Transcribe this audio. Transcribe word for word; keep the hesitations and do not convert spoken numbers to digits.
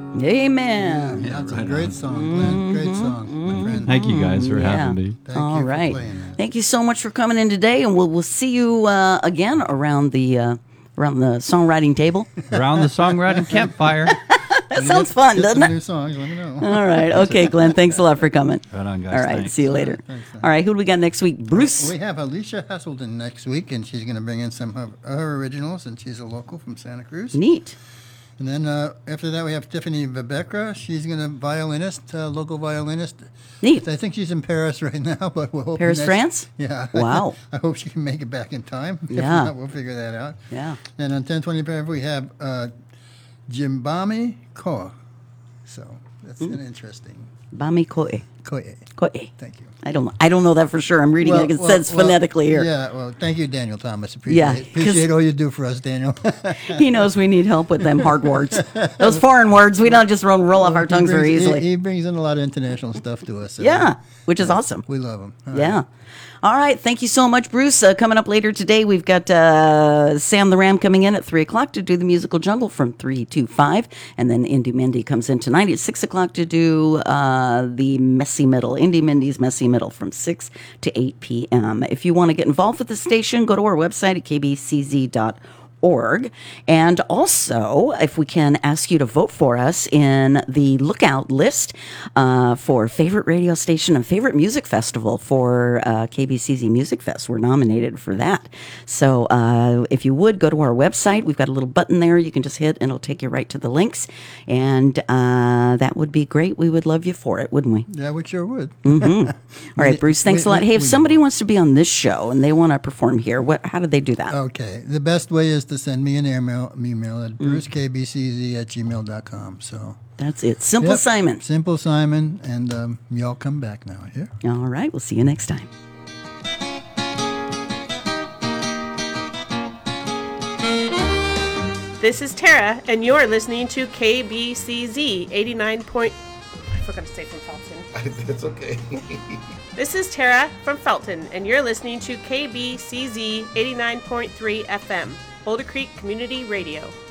Amen. Yeah, that's a great song, Glenn. Great song, my friend. Thank you guys for Yeah. having me. Thank All you right. for playing that. Thank you so much for coming in today, and we'll we'll see you uh, again around the uh, around the songwriting table. Around the songwriting campfire. That sounds fun, Get doesn't some it? new songs, let me know. All right. Okay, Glenn. Thanks a lot for coming. Right on, guys. All right. Thanks. See you later. Thanks, thanks. All right. Who do we got next week? Bruce. We have Alicia Hasselden next week, and she's going to bring in some of her originals, and she's a local from Santa Cruz. Neat. And then uh, after that, we have Tiffany Vibekra. She's going to violinist, uh, local violinist. Neat. I think she's in Paris right now, but we'll hope Paris, next- France? Yeah. Wow. I hope she can make it back in time. If Yeah. not, we'll figure that out. Yeah. And on ten twenty-five, we have uh, Jimbami Koa. So that's an interesting. Bami Koe. Koe. Koe. Thank you. I don't know. I don't know that for sure. I'm reading it. It well, says well, phonetically here. Yeah, well, thank you, Daniel Thomas. Appreciate, Yeah, it. Appreciate 'cause- all you do for us, Daniel. He knows we need help with them hard words. Those foreign words, we don't just roll, roll off our He tongues very brings- easily. He, he brings in a lot of international stuff to us. So Yeah, which is awesome. We love him. All Yeah. right. All right. Thank you so much, Bruce. Uh, coming up later today, we've got uh, Sam the Ram coming in at three o'clock to do the musical jungle from three to five. And then Indy Mindy comes in tonight at six o'clock to do uh, the Messy Middle, Indy Mindy's Messy Middle from six to eight p.m. If you want to get involved with the station, go to our website at k b c z dot org. And also, if we can ask you to vote for us in the lookout list uh, for favorite radio station and favorite music festival for uh, K B C Z Music Fest. We're nominated for that. So uh, if you would, go to our website. We've got a little button there you can just hit, and it'll take you right to the links. And uh, that would be great. We would love you for it, wouldn't we? Yeah, we sure would. All right, Bruce, thanks we- a lot. we- Hey, if we- somebody wants to be on this show and they want to perform here, what? how do they do that? Okay. The best way is to send me an email, email Mm. at bruce k b c z at gmail dot com. So, That's it. Simple yep, Simon. Simple Simon. And um, y'all come back now. Yeah. All right. We'll see you next time. This is Tara, and you're listening to K B C Z eighty-nine point... I forgot to say from Felton. That's okay. This is Tara from Felton, and you're listening to K B C Z eighty-nine point three F M, Boulder Creek Community Radio.